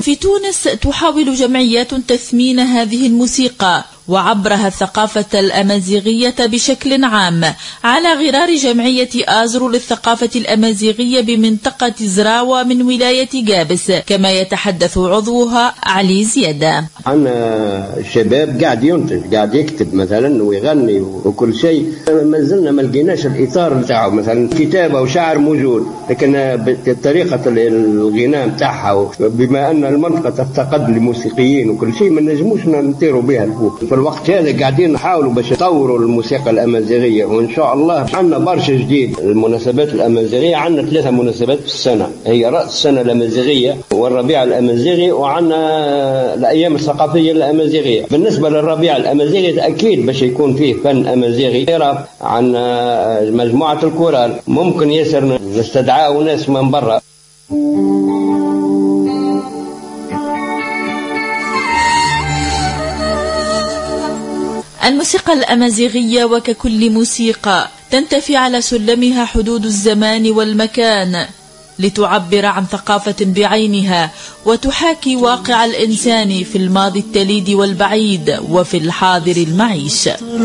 في تونس تحاول جمعيات تثمين هذه الموسيقى وعبرها الثقافة الأمازيغية بشكل عام، على غرار جمعية آزرو للثقافة الأمازيغية بمنطقة زراوة من ولاية جابس، كما يتحدث عضوها علي زيادة. عندنا الشباب قاعد ينتج، قاعد يكتب مثلا ويغني وكل شيء، ما زلنا ما لقيناش الإطار نتاعه، مثلا كتابة وشعر موجود، لكن طريقة الغناء نتاعها بما أن المنطقة تفتقد لموسيقيين وكل شيء ما نجموش نطيروا بها الفوق. في الوقت هذا قاعدين نحاولوا باش نطوروا الموسيقى الأمازيغية، وإن شاء الله عندنا برشا جديد. المناسبات الأمازيغية عندنا 3 مناسبات في السنة، هي رأس السنة الأمازيغية والربيع الأمازيغي، وعندنا الأيام الثقافية الأمازيغية. بالنسبة للربيع الأمازيغي أكيد باش يكون فيه فن أمازيغي، عندنا مجموعة الكورال، ممكن ياسر نستدعاو ناس من برا. الموسيقى الأمازيغية وككل موسيقى تنتفي على سلمها حدود الزمان والمكان لتعبر عن ثقافة بعينها وتحاكي واقع الإنسان في الماضي التليد والبعيد وفي الحاضر المعيش.